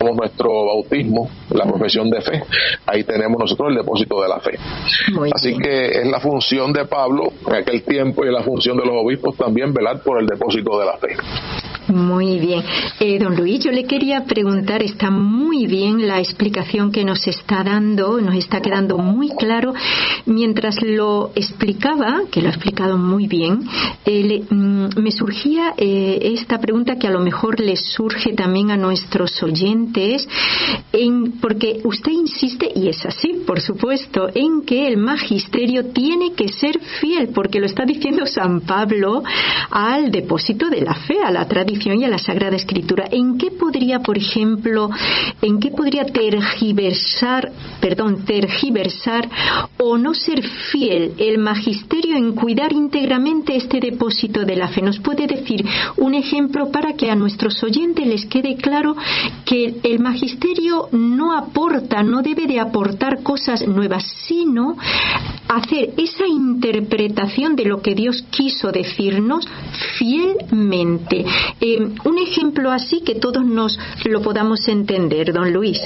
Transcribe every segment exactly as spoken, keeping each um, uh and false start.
nuestro bautismo, la profesión de fe, ahí tenemos nosotros el depósito de la fe. Muy Así bien. Que es la función de Pablo en aquel tiempo y la función de los obispos también velar por el depósito de la fe. Muy bien. Eh, don Luis, yo le quería preguntar, está muy bien la explicación que nos está dando, nos está quedando muy claro. Mientras lo explicaba, que lo ha explicado muy bien, eh, le, mm, me surgía eh, esta pregunta que a lo mejor les surge también a nuestros oyentes, en, porque usted insiste, y es así, por supuesto, en que el magisterio tiene que ser fiel, porque lo está diciendo San Pablo, al depósito de la fe, a la tradición y a la Sagrada Escritura. ¿En qué podría, por ejemplo, en qué podría tergiversar, perdón, tergiversar o no ser fiel el magisterio en cuidar íntegramente este depósito de la fe? ¿Nos puede decir un ejemplo para que a nuestros oyentes les quede claro que el magisterio no aporta, no debe de aportar cosas nuevas, sino hacer esa interpretación de lo que Dios quiso decirnos fielmente? Eh, un ejemplo así que todos nos lo podamos entender, don Luis.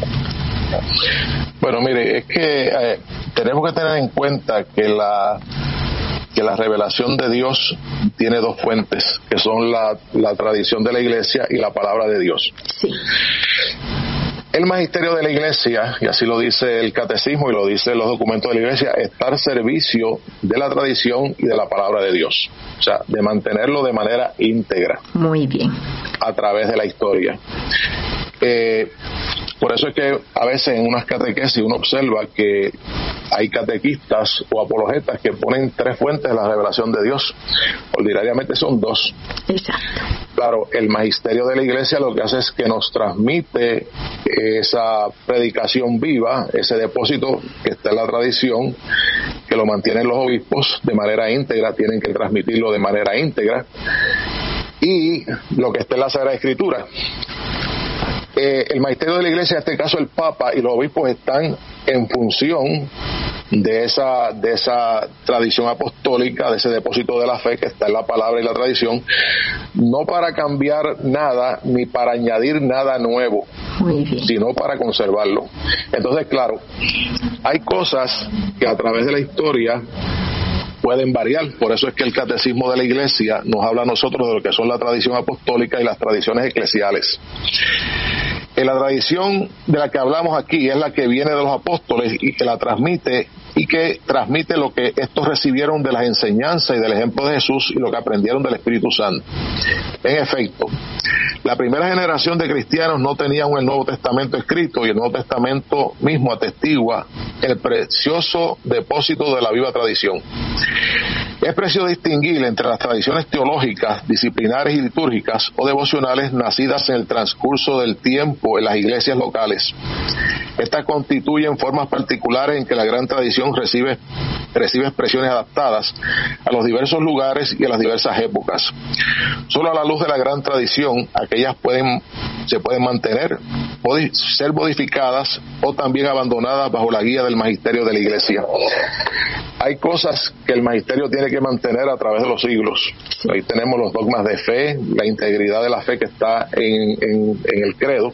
Bueno, mire, es que eh, tenemos que tener en cuenta que la que la revelación de Dios tiene dos fuentes, que son la, la tradición de la Iglesia y la palabra de Dios. Sí. El magisterio de la Iglesia, y así lo dice el Catecismo y lo dicen los documentos de la Iglesia, está al servicio de la tradición y de la palabra de Dios. O sea, de mantenerlo de manera íntegra. Muy bien. A través de la historia. Eh, por eso es que a veces en unas catequesis uno observa que hay catequistas o apologetas que ponen tres fuentes de la revelación de Dios. Ordinariamente son dos. Exacto. Claro, el magisterio de la Iglesia lo que hace es que nos transmite esa predicación viva, ese depósito que está en la tradición, que lo mantienen los obispos de manera íntegra, tienen que transmitirlo de manera íntegra, y lo que está en la Sagrada Escritura. Eh, el magisterio de la Iglesia, en este caso el Papa y los obispos, están en función de esa de esa tradición apostólica, de ese depósito de la fe que está en la palabra y la tradición, no para cambiar nada ni para añadir nada nuevo, sino para conservarlo. Entonces, claro, hay cosas que a través de la historia pueden variar. Por eso es que el Catecismo de la Iglesia nos habla a nosotros de lo que son la tradición apostólica y las tradiciones eclesiales. En la tradición de la que hablamos aquí es la que viene de los apóstoles y que la transmite y que transmite lo que estos recibieron de las enseñanzas y del ejemplo de Jesús y lo que aprendieron del Espíritu Santo. En efecto, la primera generación de cristianos no tenían el Nuevo Testamento escrito, y el Nuevo Testamento mismo atestigua el precioso depósito de la viva tradición. Es preciso distinguir entre las tradiciones teológicas, disciplinares y litúrgicas o devocionales nacidas en el transcurso del tiempo en las iglesias locales. Estas constituyen formas particulares en que la gran tradición recibe, recibe expresiones adaptadas a los diversos lugares y a las diversas épocas. Solo a la luz de la gran tradición, aquellas pueden, se pueden mantener, pueden ser modificadas o también abandonadas bajo la guía del magisterio de la Iglesia. Hay cosas que el magisterio tiene que mantener a través de los siglos. Ahí tenemos los dogmas de fe, la integridad de la fe que está en, en, en el credo.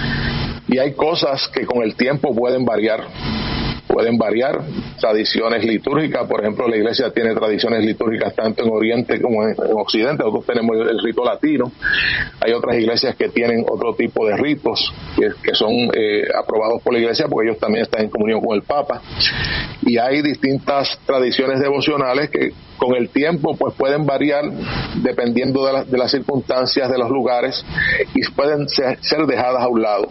Y hay cosas que con el tiempo pueden variar. Pueden variar tradiciones litúrgicas. Por ejemplo, la Iglesia tiene tradiciones litúrgicas tanto en Oriente como en, en Occidente. Nosotros tenemos el, el rito latino. Hay otras iglesias que tienen otro tipo de ritos que, que son eh, aprobados por la Iglesia porque ellos también están en comunión con el Papa. Y hay distintas tradiciones devocionales que con el tiempo pues pueden variar dependiendo de, la, de las circunstancias, de los lugares, y pueden ser, ser dejadas a un lado.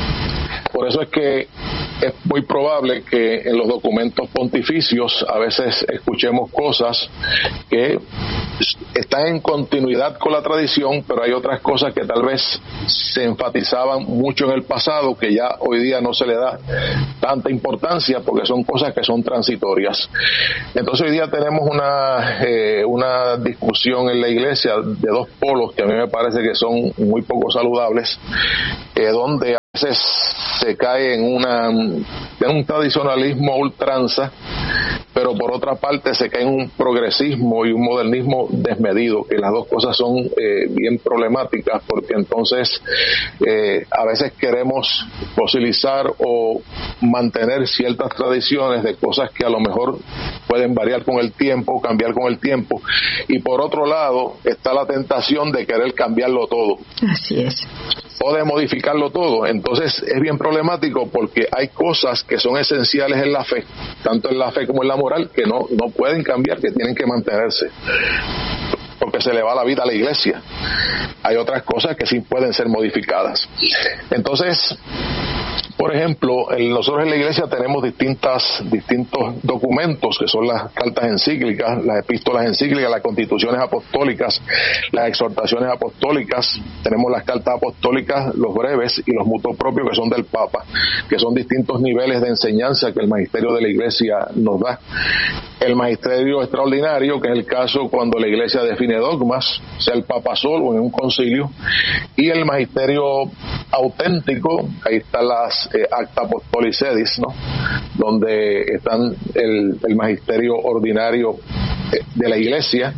Por eso es que es muy probable que en los documentos pontificios a veces escuchemos cosas que están en continuidad con la tradición, pero hay otras cosas que tal vez se enfatizaban mucho en el pasado que ya hoy día no se le da tanta importancia porque son cosas que son transitorias. Entonces hoy día tenemos una eh, una discusión en la Iglesia de dos polos que a mí me parece que son muy poco saludables, eh, donde a veces se cae en una en un tradicionalismo a ultranza pero por otra parte se cae en un progresismo y un modernismo desmedido, que las dos cosas son eh, bien problemáticas, porque entonces eh, a veces queremos fosilizar o mantener ciertas tradiciones de cosas que a lo mejor pueden variar con el tiempo, cambiar con el tiempo, y por otro lado está la tentación de querer cambiarlo todo. Así es. O de modificarlo todo. Entonces es bien problemático, porque hay cosas que son esenciales en la fe, tanto en la fe como en la moral, que no, no pueden cambiar, que tienen que mantenerse, porque se le va la vida a la iglesia. Hay otras cosas que sí pueden ser modificadas. Entonces, por ejemplo, en, nosotros en la iglesia tenemos distintas, distintos documentos, que son las cartas encíclicas, las epístolas encíclicas, las constituciones apostólicas, las exhortaciones apostólicas. Tenemos las cartas apostólicas, los breves y los mutuos propios, que son del Papa, que son distintos niveles de enseñanza que el magisterio de la iglesia nos da. El magisterio extraordinario, que es el caso cuando la iglesia define dogmas, sea el Papa solo o en un concilio, y el magisterio auténtico, ahí están las eh, Acta Apostoli Sedis, ¿no?, donde están el, el magisterio ordinario de la iglesia,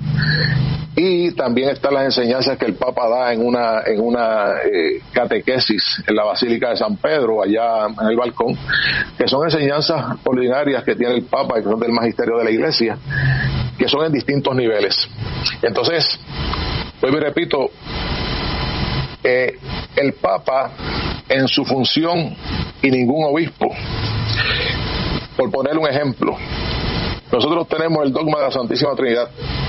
y también están las enseñanzas que el Papa da en una en una eh, catequesis en la Basílica de San Pedro, allá en el balcón, que son enseñanzas ordinarias que tiene el Papa y que son del magisterio de la iglesia, que son en distintos niveles. Entonces, vuelvo y repito, eh, el Papa en su función y ningún obispo, por poner un ejemplo, nosotros tenemos el dogma de la Santísima Trinidad.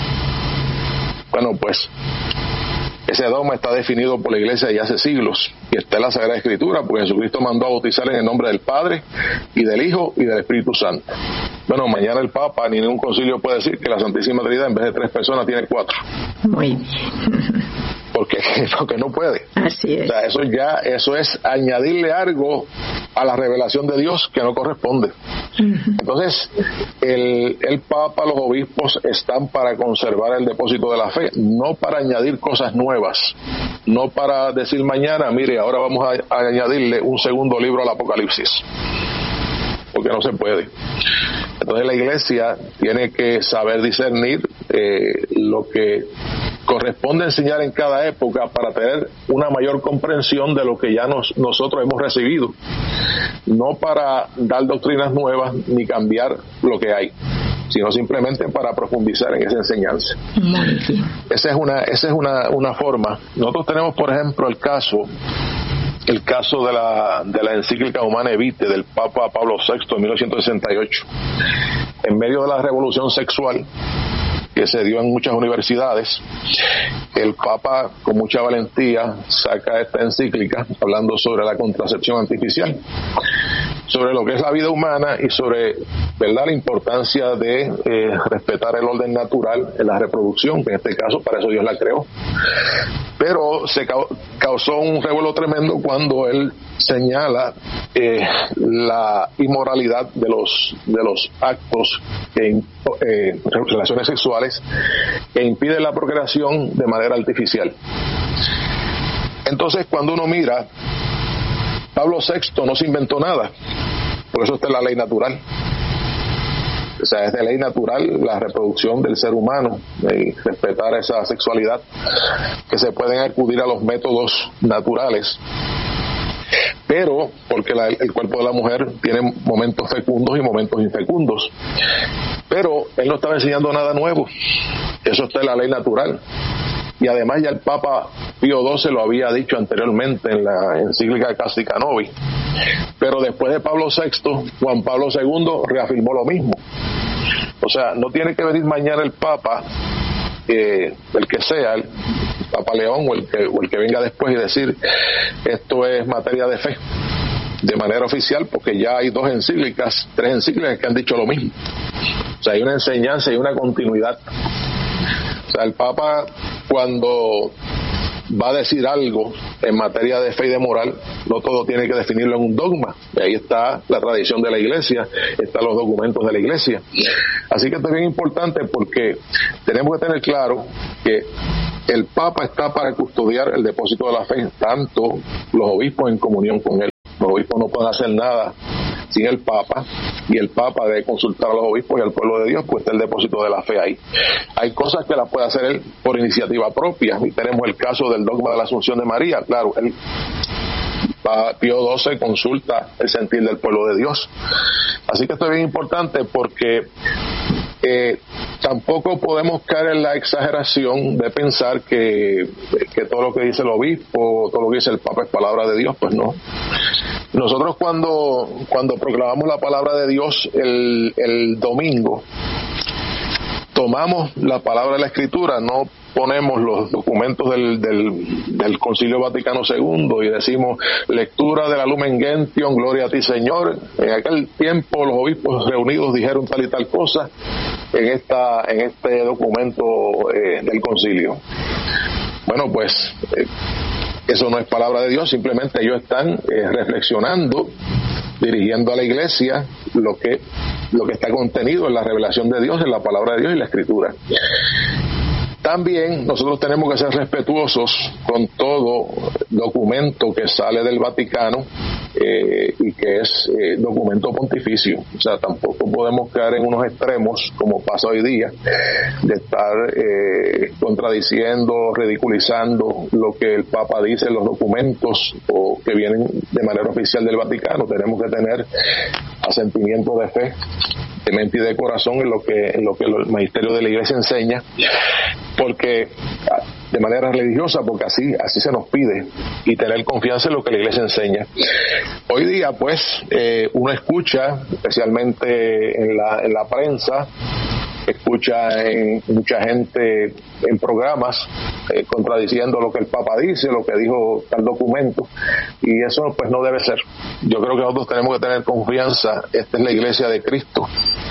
Bueno, pues ese dogma está definido por la iglesia ya hace siglos, y está en la Sagrada Escritura, porque Jesucristo mandó a bautizar en el nombre del Padre y del Hijo y del Espíritu Santo. Bueno, mañana el Papa ni ningún concilio puede decir que la Santísima Trinidad en vez de tres personas tiene cuatro. Muy bien. Porque, porque no puede. Así es. O sea, eso ya, eso es añadirle algo a la revelación de Dios que no corresponde. Uh-huh. Entonces, el, el Papa, los obispos están para conservar el depósito de la fe, no para añadir cosas nuevas, no para decir mañana, mire, ahora vamos a, a añadirle un segundo libro al Apocalipsis, porque no se puede. Entonces la iglesia tiene que saber discernir eh, lo que corresponde enseñar en cada época para tener una mayor comprensión de lo que ya nos, nosotros hemos recibido, no para dar doctrinas nuevas ni cambiar lo que hay, sino simplemente para profundizar en esa enseñanza. Muy bien. Esa es una, esa es una, una forma. Nosotros tenemos, por ejemplo, el caso el caso de la de la encíclica Humanae Vitae del Papa Pablo sexto en mil novecientos sesenta y ocho. En medio de la revolución sexual que se dio en muchas universidades, el Papa con mucha valentía saca esta encíclica hablando sobre la contracepción artificial, sobre lo que es la vida humana y sobre, ¿verdad?, la importancia de eh, respetar el orden natural en la reproducción, que en este caso para eso Dios la creó. Pero se ca- causó un revuelo tremendo cuando él señala eh, la inmoralidad de los de los actos que eh, relaciones sexuales que impiden la procreación de manera artificial. Entonces, cuando uno mira, Pablo sexto no se inventó nada, por eso está en la ley natural. O sea, es de ley natural la reproducción del ser humano y respetar esa sexualidad, que se pueden acudir a los métodos naturales, pero porque la, el cuerpo de la mujer tiene momentos fecundos y momentos infecundos. Pero él no estaba enseñando nada nuevo, eso está en la ley natural. Y además ya el Papa Pío doce lo había dicho anteriormente en la encíclica Casti Canovi. Pero después de Pablo sexto, Juan Pablo segundo reafirmó lo mismo. O sea, no tiene que venir mañana el Papa, eh, el que sea, el Papa León o el, que, o el que venga después, y decir esto es materia de fe de manera oficial, porque ya hay dos encíclicas, tres encíclicas que han dicho lo mismo. O sea, hay una enseñanza y una continuidad. O sea, el Papa, cuando va a decir algo en materia de fe y de moral, no todo tiene que definirlo en un dogma. Y ahí está la tradición de la iglesia, están los documentos de la iglesia. Así que esto es bien importante, porque tenemos que tener claro que el Papa está para custodiar el depósito de la fe, tanto los obispos en comunión con él. Los obispos no pueden hacer nada sin el Papa, y el Papa debe consultar a los obispos y al pueblo de Dios, pues está el depósito de la fe ahí. Hay cosas que las puede hacer él por iniciativa propia, y tenemos el caso del dogma de la Asunción de María. Claro, él Pío doce consulta el sentir del pueblo de Dios. Así que esto es bien importante porque eh, tampoco podemos caer en la exageración de pensar que, que todo lo que dice el obispo, todo lo que dice el Papa es palabra de Dios. Pues no. Nosotros cuando, cuando proclamamos la palabra de Dios el, el domingo, tomamos la palabra de la Escritura, no ponemos los documentos del, del, del Concilio Vaticano segundo y decimos lectura de la Lumen Gentium, gloria a ti Señor. En aquel tiempo los obispos reunidos dijeron tal y tal cosa en esta en este documento eh, del concilio. Bueno, pues eh, eso no es palabra de Dios, simplemente ellos están eh, reflexionando, dirigiendo a la iglesia lo que lo que está contenido en la revelación de Dios, en la palabra de Dios y la Escritura. También nosotros tenemos que ser respetuosos con todo documento que sale del Vaticano eh, y que es eh, documento pontificio. O sea, tampoco podemos caer en unos extremos, como pasa hoy día, de estar eh, contradiciendo, ridiculizando lo que el Papa dice en los documentos o que vienen de manera oficial del Vaticano. Tenemos que tener asentimiento de fe, de mente y de corazón en lo que en lo que el magisterio de la Iglesia enseña, porque de manera religiosa, porque así así se nos pide, y tener confianza en lo que la Iglesia enseña. Hoy día, pues, eh, uno escucha, especialmente en la en la prensa, escucha en mucha gente en programas eh, contradiciendo lo que el Papa dice, lo que dijo tal documento, y eso pues no debe ser. Yo creo que nosotros tenemos que tener confianza. Esta es la Iglesia de Cristo,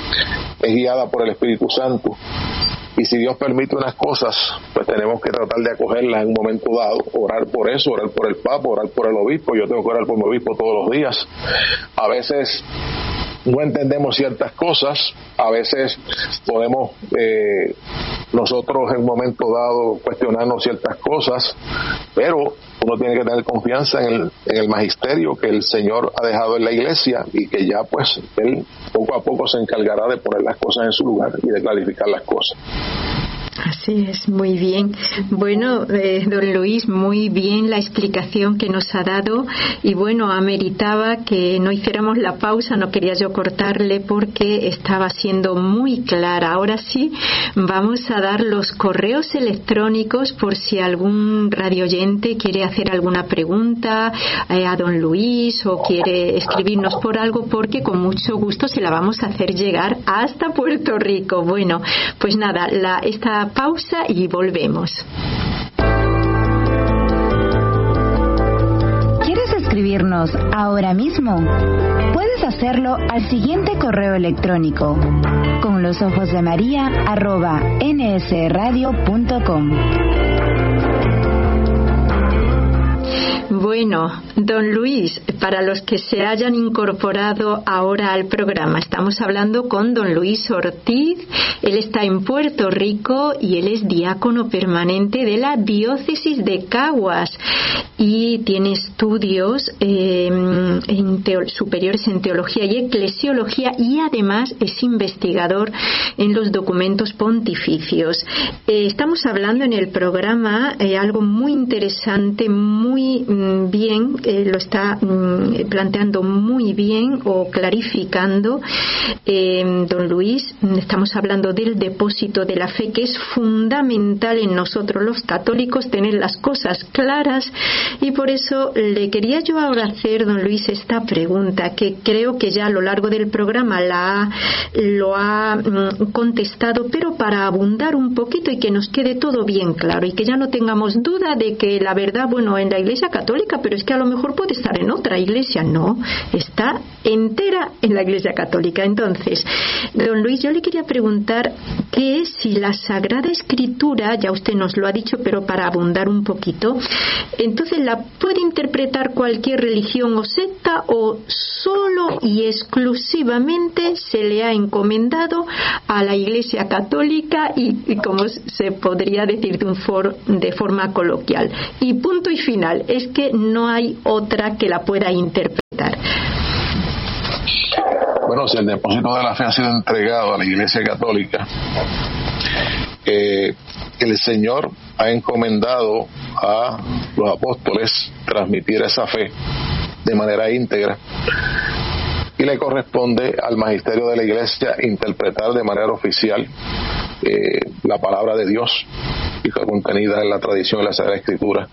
es guiada por el Espíritu Santo, y si Dios permite unas cosas, pues tenemos que tratar de acogerlas en un momento dado, orar por eso, orar por el Papa, orar por el obispo. Yo tengo que orar por mi obispo todos los días. A veces no entendemos ciertas cosas, a veces podemos eh, nosotros en un momento dado cuestionarnos ciertas cosas, pero uno tiene que tener confianza en el, en el magisterio que el Señor ha dejado en la Iglesia, y que ya pues Él poco a poco se encargará de poner las cosas en su lugar y de clarificar las cosas. Así es, muy bien. Bueno, eh, don Luis, muy bien la explicación que nos ha dado, y bueno, ameritaba que no hiciéramos la pausa, no quería yo cortarle porque estaba siendo muy clara. Ahora sí, vamos a dar los correos electrónicos por si algún radioyente quiere hacer alguna pregunta eh, a don Luis, o quiere escribirnos por algo, porque con mucho gusto se la vamos a hacer llegar hasta Puerto Rico. Bueno, pues nada, la, esta pausa y volvemos. ¿Quieres escribirnos ahora mismo? Puedes hacerlo al siguiente correo electrónico: con los ojos de María arroba nsradio punto com. Bueno, don Luis, para los que se hayan incorporado ahora al programa, estamos hablando con don Luis Ortiz. Él está en Puerto Rico y él es diácono permanente de la diócesis de Caguas, y tiene estudios eh, en teo- superiores en teología y eclesiología, y además es investigador en los documentos pontificios. Eh, estamos hablando en el programa eh, algo muy interesante, muy bien, eh, lo está mm, planteando muy bien o clarificando eh, don Luis. Estamos hablando del depósito de la fe, que es fundamental en nosotros los católicos tener las cosas claras, y por eso le quería yo ahora hacer, don Luis, esta pregunta que creo que ya a lo largo del programa la ha, lo ha mm, contestado, pero para abundar un poquito y que nos quede todo bien claro y que ya no tengamos duda de que la verdad, bueno, en la Iglesia Católica, pero es que a lo mejor puede estar en otra iglesia. No, está entera en la Iglesia Católica. Entonces, don Luis, yo le quería preguntar que si la Sagrada Escritura, ya usted nos lo ha dicho, pero para abundar un poquito, entonces la puede interpretar cualquier religión o secta, o solo y exclusivamente se le ha encomendado a la Iglesia Católica y, y como se podría decir de, un for, de forma coloquial, y punto y final, es que no hay otra que la pueda interpretar. Bueno, si el depósito de la fe ha sido entregado a la Iglesia Católica, eh, el Señor ha encomendado a los apóstoles transmitir esa fe de manera íntegra, y le corresponde al magisterio de la Iglesia interpretar de manera oficial eh, la palabra de Dios y contenida en la tradición de la Sagrada Escritura.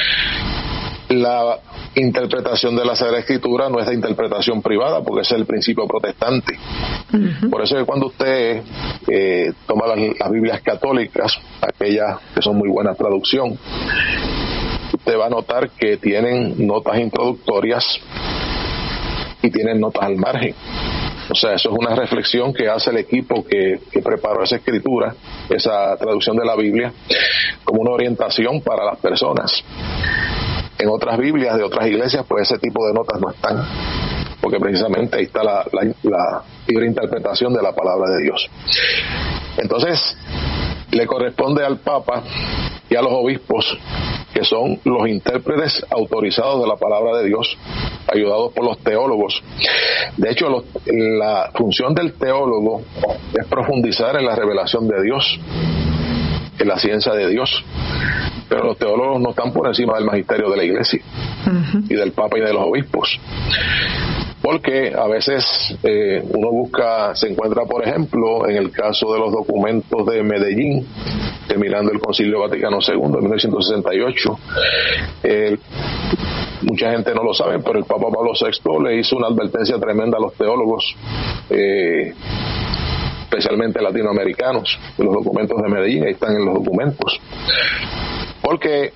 La interpretación de la Sagrada Escritura no es de interpretación privada, porque ese es el principio protestante. Uh-huh. Por eso es que cuando usted eh, toma las, las Biblias católicas, aquellas que son muy buena traducción, usted va a notar que tienen notas introductorias y tienen notas al margen. O sea, eso es una reflexión que hace el equipo que, que preparó esa escritura, esa traducción de la Biblia, como una orientación para las personas. En otras Biblias de otras iglesias, pues ese tipo de notas no están, porque precisamente ahí está la, la, la libre interpretación de la palabra de Dios. Entonces, le corresponde al Papa y a los obispos, que son los intérpretes autorizados de la palabra de Dios, ayudados por los teólogos. De hecho, los, la función del teólogo es profundizar en la revelación de Dios, en la ciencia de Dios, pero los teólogos no están por encima del magisterio de la Iglesia, uh-huh, y del Papa y de los obispos, porque a veces eh, uno busca, se encuentra, por ejemplo, en el caso de los documentos de Medellín, terminando el Concilio Vaticano segundo en mil novecientos sesenta y ocho, eh, mucha gente no lo sabe, pero el Papa Pablo sexto le hizo una advertencia tremenda a los teólogos, eh, especialmente latinoamericanos, de los documentos de Medellín. Ahí están en los documentos, porque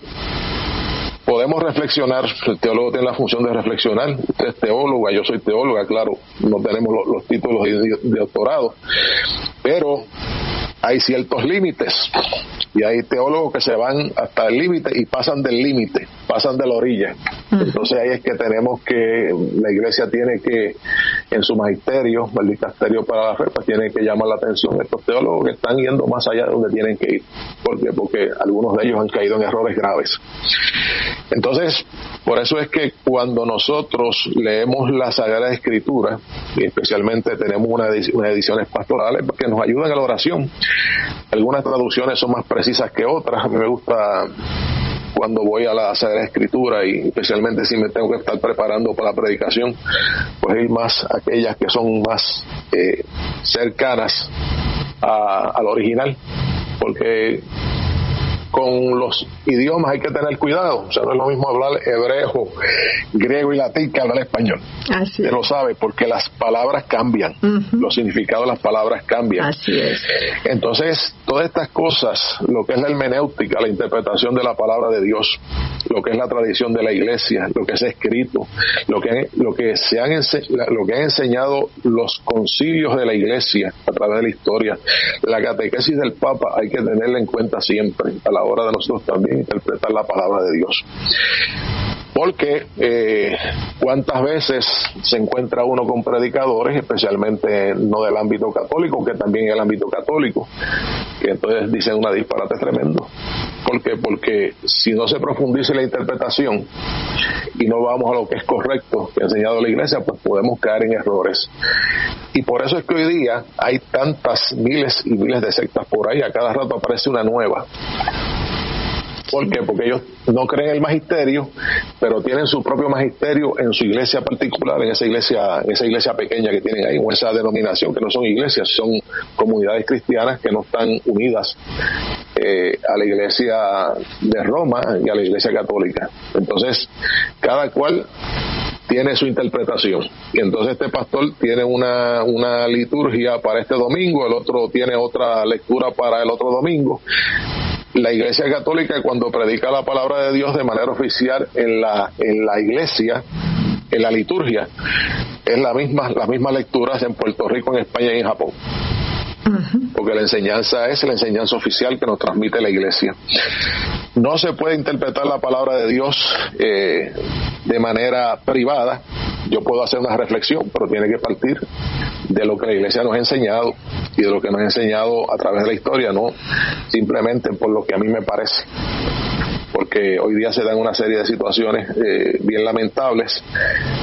podemos reflexionar, el teólogo tiene la función de reflexionar. Usted es teóloga, yo soy teóloga, claro, no tenemos los, los títulos de, de doctorado, pero hay ciertos límites, y hay teólogos que se van hasta el límite y pasan del límite, pasan de la orilla. Entonces ahí es que tenemos que, la Iglesia tiene que, en su magisterio, el dicasterio para la fe, pues tiene que llamar la atención de estos teólogos que están yendo más allá de donde tienen que ir. ¿Por qué? Porque algunos de ellos han caído en errores graves. Entonces, por eso es que cuando nosotros leemos la Sagrada Escritura, y especialmente tenemos una edición, unas ediciones pastorales que nos ayudan a la oración, algunas traducciones son más precisas que otras. A mí me gusta, cuando voy a la Sagrada Escritura, y especialmente si me tengo que estar preparando para la predicación, pues ir más a aquellas que son más eh, cercanas a, al original, porque con los idiomas hay que tener cuidado. O sea, no es lo mismo hablar hebreo, griego y latín que hablar español. Así Usted lo sabe, porque las palabras cambian, uh-huh, los significados de las palabras cambian. Así es. Entonces, todas estas cosas, lo que es la hermenéutica, la interpretación de la palabra de Dios, lo que es la tradición de la Iglesia, lo que es escrito, lo que lo que se han ense- lo que han enseñado los concilios de la Iglesia a través de la historia, la catequesis del Papa, hay que tenerla en cuenta siempre a la hora de nosotros también interpretar la palabra de Dios. Porque eh, cuántas veces se encuentra uno con predicadores, especialmente no del ámbito católico, que también es el ámbito católico, que entonces dicen una disparate tremendo. ¿Por qué? Porque si no se profundiza la interpretación y no vamos a lo que es correcto que ha enseñado la Iglesia, pues podemos caer en errores. Y por eso es que hoy día hay tantas miles y miles de sectas por ahí, a cada rato aparece una nueva. ¿Por qué? Porque ellos no creen el magisterio, pero tienen su propio magisterio en su iglesia particular, en esa iglesia, en esa iglesia pequeña que tienen ahí, o esa denominación, que no son iglesias, son comunidades cristianas que no están unidas eh, a la iglesia de Roma y a la iglesia católica. Entonces, cada cual tiene su interpretación, y entonces este pastor tiene una, una liturgia para este domingo, el otro tiene otra lectura para el otro domingo. La Iglesia Católica, cuando predica la palabra de Dios de manera oficial en la en la iglesia, en la liturgia, es la misma las mismas lecturas en Puerto Rico, en España y en Japón. Porque la enseñanza es la enseñanza oficial que nos transmite la Iglesia. No se puede interpretar la palabra de Dios eh, de manera privada. Yo puedo hacer una reflexión, pero tiene que partir de lo que la Iglesia nos ha enseñado y de lo que nos ha enseñado a través de la historia, no simplemente por lo que a mí me parece. Porque hoy día se dan una serie de situaciones eh, bien lamentables